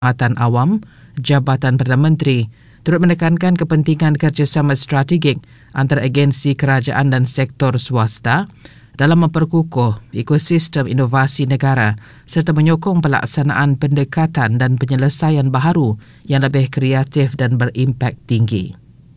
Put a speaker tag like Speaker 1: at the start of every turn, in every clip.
Speaker 1: Perkhidmatan Awam, Jabatan Perdana Menteri turut menekankan kepentingan kerjasama strategik antara agensi kerajaan dan sektor swasta dalam memperkukuh ekosistem inovasi negara serta menyokong pelaksanaan pendekatan dan penyelesaian baharu yang lebih kreatif dan berimpak tinggi.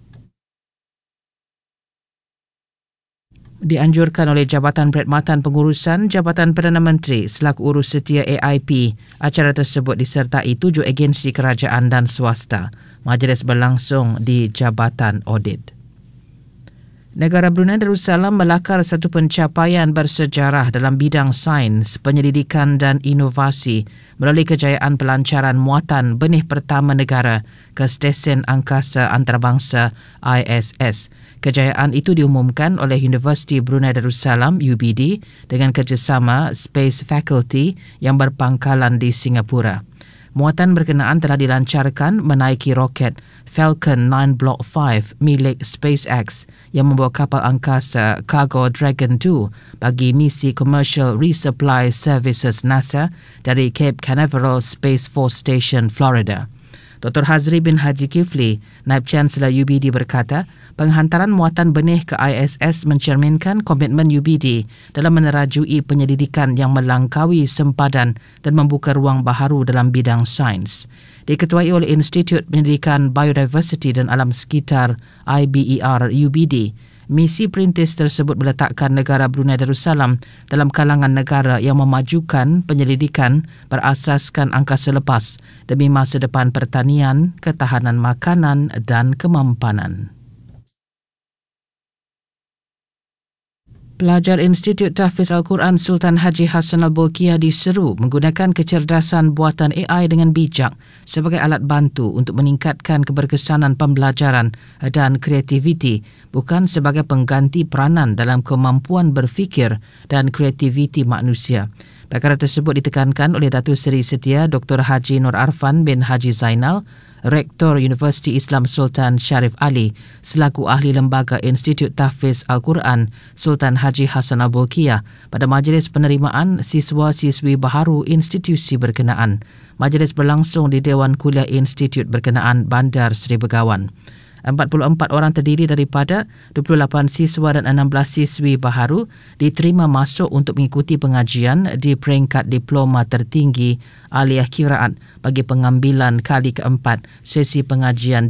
Speaker 1: Dianjurkan oleh Jabatan Perkhidmatan Pengurusan Jabatan Perdana Menteri selaku urus setia AIP, acara tersebut disertai 7 agensi kerajaan dan swasta. Majlis berlangsung di Jabatan Audit. Negara Brunei Darussalam melakar satu pencapaian bersejarah dalam bidang sains, penyelidikan dan inovasi melalui kejayaan pelancaran muatan benih pertama negara ke Stesen Angkasa Antarabangsa ISS. Kejayaan itu diumumkan oleh Universiti Brunei Darussalam UBD dengan kerjasama Space Faculty yang berpangkalan di Singapura. Muatan berkenaan telah dilancarkan menaiki roket Falcon 9 Block 5 milik SpaceX yang membawa kapal angkasa Cargo Dragon 2 bagi misi Commercial Resupply Services NASA dari Cape Canaveral Space Force Station, Florida. Dr. Hazri bin Haji Kifli, Naib Chancellor UBD berkata, penghantaran muatan benih ke ISS mencerminkan komitmen UBD dalam menerajui penyelidikan yang melangkaui sempadan dan membuka ruang baharu dalam bidang sains. Diketuai oleh Institut Penyelidikan Biodiversity dan Alam Sekitar IBER UBD, misi perintis tersebut meletakkan negara Brunei Darussalam dalam kalangan negara yang memajukan penyelidikan berasaskan angkasa lepas demi masa depan pertanian, ketahanan makanan dan kemampanan. Pelajar Institut Tahfiz Al-Quran Sultan Haji Hassan Al-Bolkiah diseru menggunakan kecerdasan buatan AI dengan bijak sebagai alat bantu untuk meningkatkan keberkesanan pembelajaran dan kreativiti, bukan sebagai pengganti peranan dalam kemampuan berfikir dan kreativiti manusia. Perkara tersebut ditekankan oleh Datuk Seri Setia Dr. Haji Nur Arfan bin Haji Zainal, Rektor Universiti Islam Sultan Sharif Ali, selaku ahli lembaga Institut Tahfiz Al-Quran Sultan Haji Hassan Al-Bolkiah pada majlis penerimaan siswa-siswi baharu institusi berkenaan. Majlis berlangsung di Dewan Kuliah Institut berkenaan Bandar Seri Begawan. 44 orang terdiri daripada 28 siswa dan 16 siswi baharu diterima masuk untuk mengikuti pengajian di peringkat diploma tertinggi Aliyah Qiraat bagi pengambilan kali keempat sesi pengajian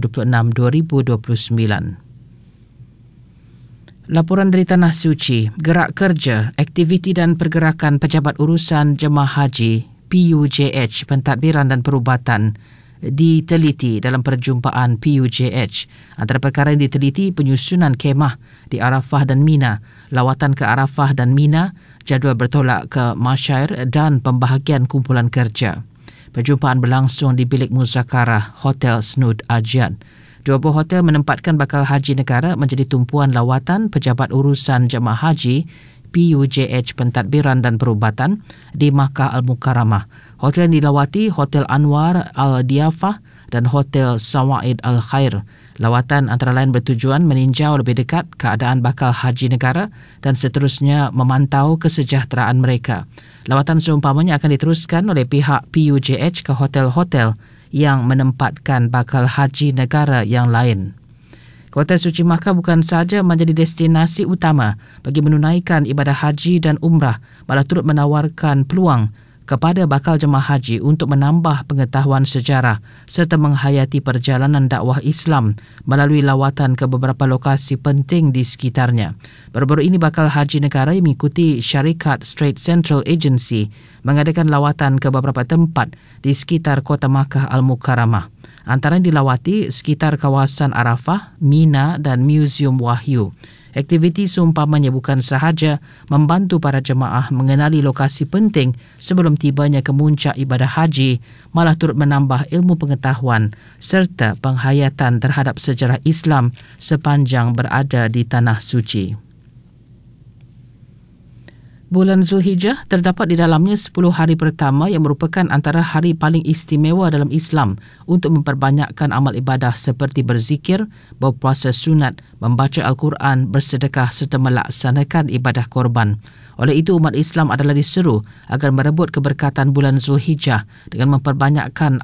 Speaker 1: 2026-2029. Laporan dari Tanah Suci, gerak kerja, aktiviti dan pergerakan Pejabat Urusan Jemaah Haji PUJH Pentadbiran dan Perubatan diteliti dalam perjumpaan PUJH. Antara perkara yang diteliti penyusunan kemah di Arafah dan Mina, lawatan ke Arafah dan Mina, jadual bertolak ke Masyair dan pembahagian kumpulan kerja. Perjumpaan berlangsung di bilik muzakarah Hotel Snood Ajian. Dua buah hotel menempatkan bakal haji negara menjadi tumpuan lawatan Pejabat Urusan Jemaah Haji PUJH Pentadbiran dan Perubatan di Makkah Al-Mukarramah. Hotel yang dilawati Hotel Anwar Al-Diafah dan Hotel Sawaid Al-Khair. Lawatan antara lain bertujuan meninjau lebih dekat keadaan bakal haji negara dan seterusnya memantau kesejahteraan mereka. Lawatan seumpamanya akan diteruskan oleh pihak PUJH ke hotel-hotel yang menempatkan bakal haji negara yang lain. Kota Suci Makkah bukan sahaja menjadi destinasi utama bagi menunaikan ibadah haji dan umrah, malah turut menawarkan peluang kepada bakal jemaah haji untuk menambah pengetahuan sejarah serta menghayati perjalanan dakwah Islam melalui lawatan ke beberapa lokasi penting di sekitarnya. Baru-baru ini bakal haji negara yang mengikuti syarikat Strait Central Agency mengadakan lawatan ke beberapa tempat di sekitar kota Makkah Al-Mukarramah. Antara yang dilawati sekitar kawasan Arafah, Mina dan Museum Wahyu. Aktiviti seumpamanya bukan sahaja membantu para jemaah mengenali lokasi penting sebelum tibanya ke muncak ibadah haji, malah turut menambah ilmu pengetahuan serta penghayatan terhadap sejarah Islam sepanjang berada di Tanah Suci. Bulan Zulhijjah terdapat di dalamnya 10 hari pertama yang merupakan antara hari paling istimewa dalam Islam untuk memperbanyakkan amal ibadah seperti berzikir, berpuasa sunat, membaca Al-Quran, bersedekah serta melaksanakan ibadah korban. Oleh itu, umat Islam adalah diseru agar merebut keberkatan bulan Zulhijjah dengan memperbanyakkan